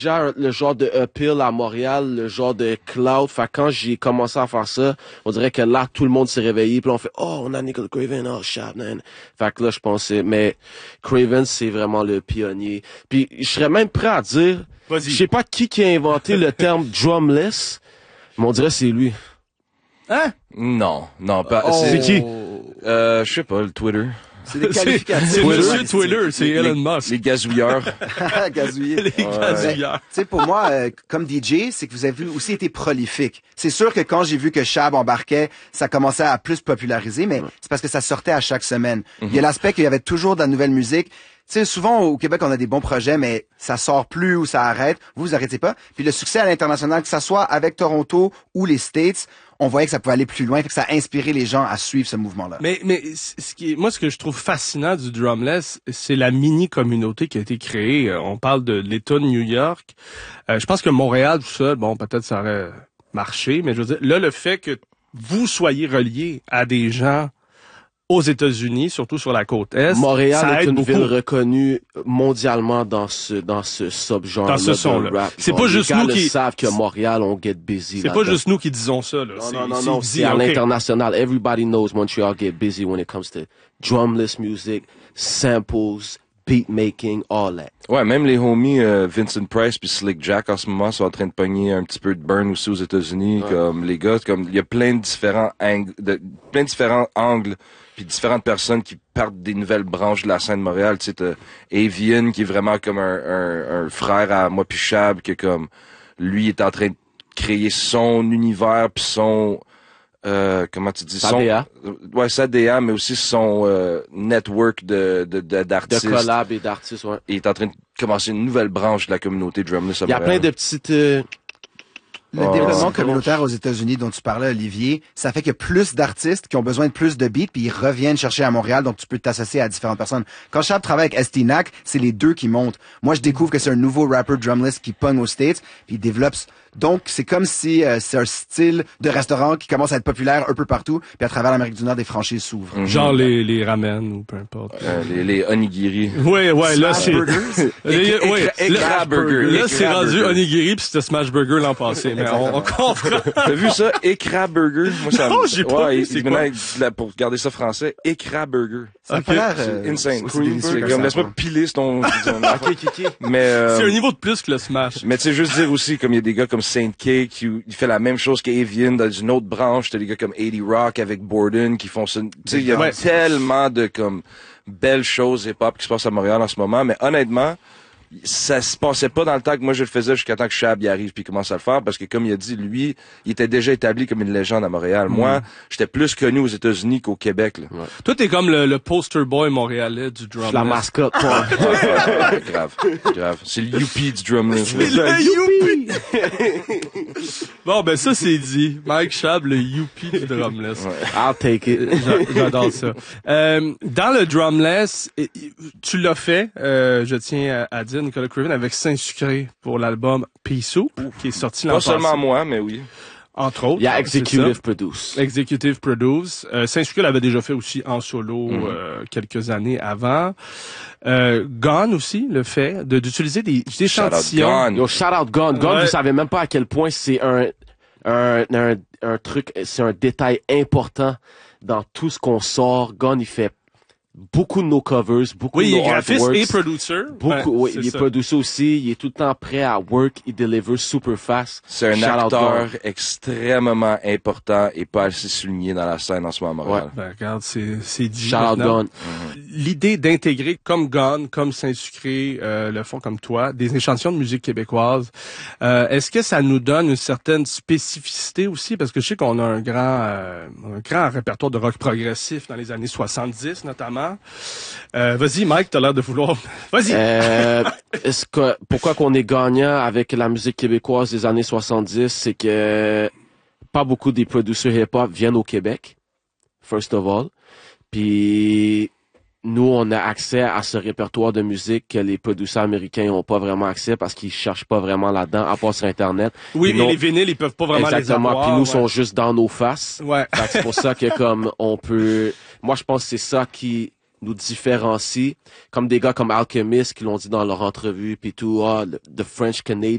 Genre, le genre de appeal à Montréal, le genre de cloud. Fait quand j'ai commencé à faire ça, on dirait que là, tout le monde s'est réveillé. Puis là, on fait, oh, on a Nicole Craven, oh, shit, man. Fait que là, je pensais, mais Craven, c'est vraiment le pionnier. Puis, je serais même prêt à dire, je sais pas qui a inventé le terme drumless, mais on dirait que c'est lui. Hein? Non, pas. Oh. C'est qui? Je sais pas, le Twitter. C'est des qualificatifs. C'est Monsieur Twitter, c'est Elon Musk. Les gazouilleurs. Gazouiller. Les gazouilleurs. Tu sais, pour moi, comme DJ, c'est que vous avez aussi été prolifique. C'est sûr que quand j'ai vu que Chab embarquait, ça commençait à plus populariser, mais c'est parce que ça sortait à chaque semaine. Il y a l'aspect qu'il y avait toujours de la nouvelle musique. Tu sais, souvent, au Québec, on a des bons projets, mais ça sort plus ou ça arrête. Vous arrêtez pas. Puis le succès à l'international, que ça soit avec Toronto ou les States, on voyait que ça pouvait aller plus loin, fait que ça a inspiré les gens à suivre ce mouvement-là. Mais ce que je trouve fascinant du drumless, c'est la mini-communauté qui a été créée. On parle de l'État de New York. Je pense que Montréal, tout ça, bon, peut-être ça aurait marché, mais je veux dire, là, le fait que vous soyez reliés à des gens aux États-Unis, surtout sur la côte Est. Montréal ça est aide une beaucoup. ville reconnue mondialement dans ce subgenre Dans ce son-là. de rap. C'est pas juste nous qui savent que Montréal, on get busy. C'est pas juste nous qui disons ça, là. Non, c'est à l'international. Everybody knows Montreal get busy when it comes to drumless music, samples, beat making, all that. Ouais, même les homies Vincent Price puis Slick Jack en ce moment sont en train de pogner un petit peu de burn aussi aux États-Unis. Comme les gars, comme il y a plein de différents angles puis différentes personnes qui partent des nouvelles branches de la scène de Montréal. Tu sais, t'as Avian qui est vraiment comme un frère à moi puis Chab, que comme lui est en train de créer son univers puis son comment tu dis, Sadea. Ouais, Sadea, mais aussi son network d'artistes. De collabs et d'artistes, ouais. Il est en train de commencer une nouvelle branche de la communauté drumless à Il y a Montréal. plein de petites... Le développement communautaire aux États-Unis dont tu parlais, Olivier, ça fait qu'il y a plus d'artistes qui ont besoin de plus de beats, puis ils reviennent chercher à Montréal, donc tu peux t'associer à différentes personnes. Quand Chab travaille avec STNAC, c'est les deux qui montent. Moi, je découvre que c'est un nouveau rapper drumless qui pogne aux States, puis il développe. Donc, c'est comme si c'est un style de restaurant qui commence à être populaire un peu partout, puis à travers l'Amérique du Nord, des franchises s'ouvrent. Genre les ramen ou peu importe. Les onigiri. Ouais, là c'est Écra burger. Là c'est rendu onigiri puis c'était smash burger l'an passé, mais on comprend. T'as vu ça, Écra burger? Moi ça. Non, j'ai pas vu, c'est quoi? Pour garder ça français, Écra burger. Ça a pas l'air Insane. aussi délicieux que Comme ça, laisse-moi quoi. piler ton. Mais C'est un niveau de plus que le smash. mais tu sais, juste dire aussi, comme il y a des gars comme Saint Cake qui il fait la même chose qu'Avian dans une autre branche. T'as des gars comme 80 Rock avec Borden qui font ça. Tu sais, il y a tellement de comme belles choses hip-hop qui se passent à Montréal en ce moment. Mais honnêtement, ça se passait pas dans le temps que moi je le faisais jusqu'à temps que Chab y arrive puis commence à le faire parce que comme il a dit, lui, il était déjà établi comme une légende à Montréal. Moi, j'étais plus connu aux États-Unis qu'au Québec. Là. Ouais. Toi t'es comme le poster boy montréalais du drum. La mascotte, quoi. Grave. C'est le Youpi du drumless. Youpi! Bon, ben ça c'est dit. Mike Chab, le Youpi du drumless. I'll take it. J'adore ça. Dans le drumless, tu l'as fait, je tiens à dire, Nicolas Craven, avec Saint-Sucré pour l'album Pea Soup, qui est sorti l'an Pas passé. seulement moi, mais oui. Entre autres. Il y a c'est Executive ça. Produce. Executive Produce. Saint-Sucré l'avait déjà fait aussi en solo quelques années avant. Gone aussi le fait d'utiliser des échantillons. Gone. Yo, shout out Gone. Gone, Ouais. vous savez même pas à quel point c'est un truc, c'est un détail important dans tout ce qu'on sort. Gone, il fait beaucoup de nos covers, beaucoup Oui, de il nos est graphiste artworks. et producer. Beaucoup, oui, c'est il est ça. producer aussi, il est tout le temps prêt à work, il deliver super fast. C'est un Shout out acteur Gone. extrêmement important et pas assez souligné dans la scène en ce moment à Montréal. Ben, regarde, c'est dit. Shout out maintenant. Gone. L'idée d'intégrer comme Gone, comme Saint-Sucré, le font comme toi, des échantillons de musique québécoise, est-ce que ça nous donne une certaine spécificité aussi? Parce que je sais qu'on a un grand répertoire de rock progressif dans les années 70 notamment. Vas-y, Mike, t'as l'air de vouloir... Vas-y! Pourquoi qu'on est gagnant avec la musique québécoise des années 70, c'est que pas beaucoup des producers hip-hop viennent au Québec, first of all. Puis nous, on a accès à ce répertoire de musique que les producteurs américains n'ont pas vraiment accès parce qu'ils cherchent pas vraiment là-dedans, à part sur Internet. Oui, Puis mais non- les vinyles, ils peuvent pas vraiment Exactement. les avoir. Puis nous, ouais. sont juste dans nos faces. Ouais. Fait que c'est pour ça que comme on peut... Moi, je pense que c'est ça qui nous différencie. Comme des gars comme Alchemist qui l'ont dit dans leur entrevue, puis tout, the French Canadian